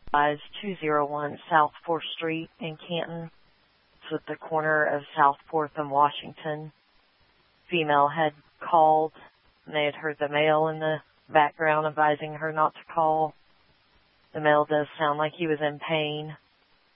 Is 201 South 4th Street in Canton. It's at the corner of South 4th and Washington. Female had called, and they had heard the male in the background advising her not to call. The male does sound like he was in pain.